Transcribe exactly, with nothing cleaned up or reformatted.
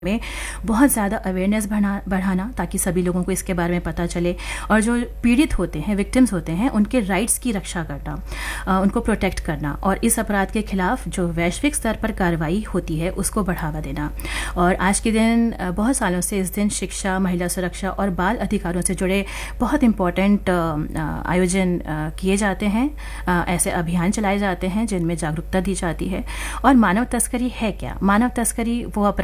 में बहुत ज़्यादा अवेयरनेस बढ़ा बढ़ाना ताकि सभी लोगों को इसके बारे में पता चले और जो पीड़ित होते हैं, विक्टिम्स होते हैं, उनके राइट्स की रक्षा करना, उनको प्रोटेक्ट करना और इस अपराध के खिलाफ जो वैश्विक स्तर पर कार्रवाई होती है उसको बढ़ावा देना। और आज के दिन बहुत सालों से इस दिन शिक्षा, महिला सुरक्षा और बाल अधिकारों से जुड़े बहुत इम्पॉर्टेंट आयोजन किए जाते हैं। ऐसे अभियान चलाए जाते हैं जिनमें जागरूकता दी जाती है। और मानव तस्करी है क्या? मानव तस्करी वो अपराध